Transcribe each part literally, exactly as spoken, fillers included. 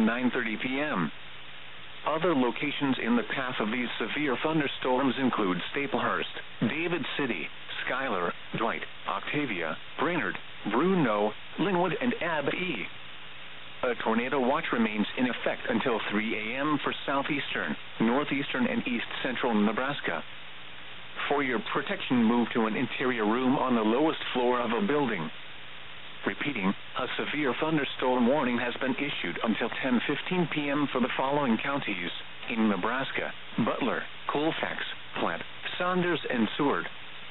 around nine thirty p m Other locations in the path of these severe thunderstorms include Staplehurst, David City, Schuyler, Dwight, Octavia, Brainerd, Bruno, Linwood, and Abbey. A tornado watch remains in effect until three a m for southeastern, northeastern, and east central Nebraska. For your protection, move to an interior room on the lowest floor of a building. Repeating, a severe thunderstorm warning has been issued until ten fifteen p m for the following counties in Nebraska: Butler, Colfax, Platte, Saunders, and Seward.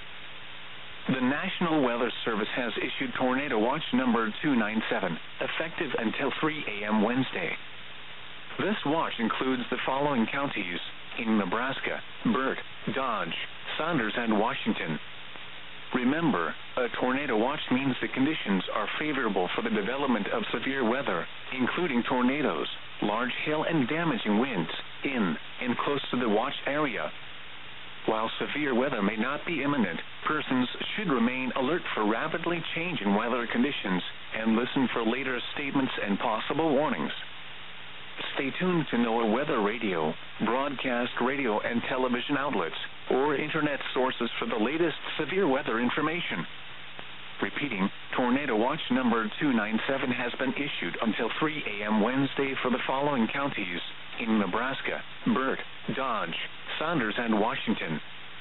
The National Weather Service has issued Tornado Watch number two nine seven, effective until three a m Wednesday. This watch includes the following counties in Nebraska: Burt, Dodge, Saunders, and Washington. Remember, a tornado watch means the conditions are favorable for the development of severe weather, including tornadoes, large hail, and damaging winds, in and close to the watch area. While severe weather may not be imminent, persons should remain alert for rapidly changing weather conditions and listen for later statements and possible warnings. Stay tuned to NOAA weather radio, broadcast radio and television outlets, or internet sources for the latest severe weather information. Repeating, Tornado Watch number two nine seven has been issued until three a m Wednesday for the following counties in Nebraska: Burt, Dodge, Saunders, and Washington.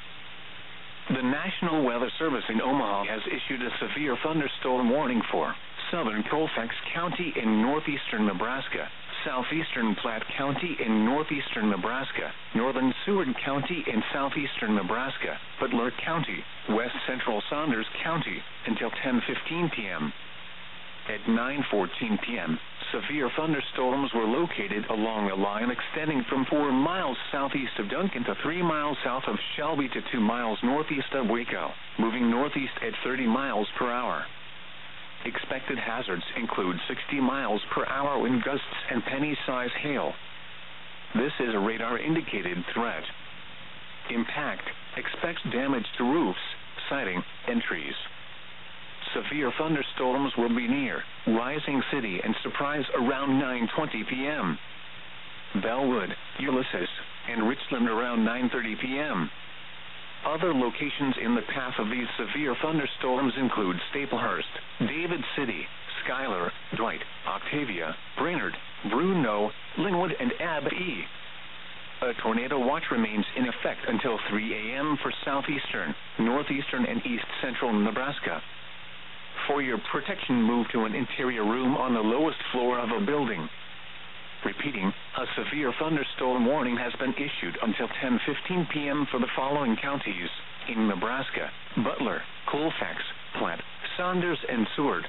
The National Weather Service in Omaha has issued a severe thunderstorm warning for southern Colfax County in northeastern Nebraska, southeastern Platte County in northeastern Nebraska, northern Seward County in southeastern Nebraska, Butler County, west central Saunders County, until ten fifteen p m At nine fourteen p m, severe thunderstorms were located along a line extending from four miles southeast of Duncan to three miles south of Shelby to two miles northeast of Waco, moving northeast at thirty miles per hour. Expected hazards include sixty miles per hour wind gusts and penny-size hail. This is a radar-indicated threat. Impact: expects damage to roofs, siding, and trees. Severe thunderstorms will be near Rising City and Surprise around nine twenty p m Bellwood, Ulysses, and Richland around nine thirty p m Other locations in the path of these severe thunderstorms include Staplehurst, David City, Schuyler, Dwight, Octavia, Brainerd, Bruno, Linwood, and Abbey. A tornado watch remains in effect until three a m for southeastern, northeastern, and east central Nebraska. For your protection, move to an interior room on the lowest floor of a building. Repeating, a severe thunderstorm warning has been issued until ten fifteen p m for the following counties in Nebraska: Butler, Colfax, Platte, Saunders, and Seward.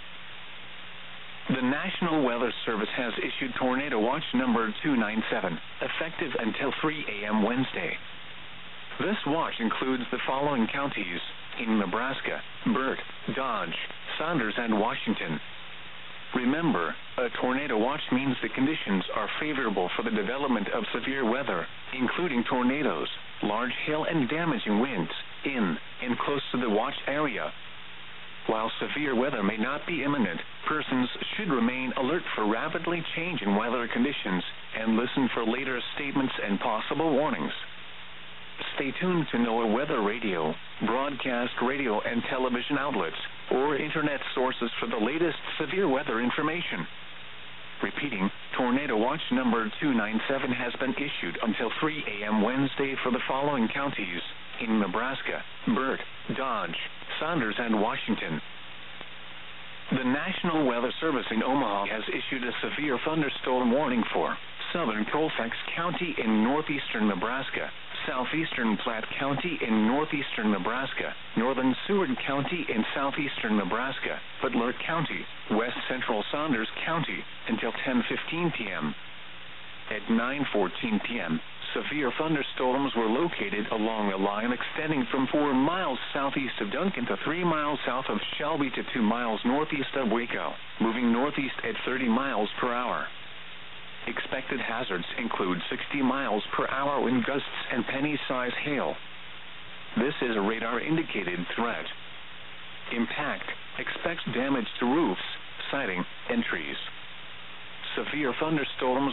The National Weather Service has issued Tornado Watch number two nine seven, effective until three a m Wednesday. This watch includes the following counties in Nebraska: Burt, Dodge, Saunders, and Washington. Remember, a tornado watch means the conditions are favorable for the development of severe weather, including tornadoes, large hail, and damaging winds, in and close to the watch area. While severe weather may not be imminent, persons should remain alert for rapidly changing weather conditions and listen for later statements and possible warnings. Stay tuned to NOAA weather radio, broadcast radio and television outlets, or internet sources for the latest severe weather information. Repeating, Tornado Watch number two nine seven has been issued until three a m Wednesday for the following counties in Nebraska: Burt, Dodge, Saunders, and Washington. The National Weather Service in Omaha has issued a severe thunderstorm warning for southern Colfax County in northeastern Nebraska, southeastern Platte County in northeastern Nebraska, northern Seward County in southeastern Nebraska, Butler County, west central Saunders County, until ten fifteen p m At nine fourteen p m, severe thunderstorms were located along a line extending from four miles southeast of Duncan to three miles south of Shelby to two miles northeast of Waco, moving northeast at thirty miles per hour. Expected hazards include sixty miles per hour wind gusts and penny-size hail. This is a radar-indicated threat. Impact: expects damage to roofs, siding, and trees. Severe thunderstorms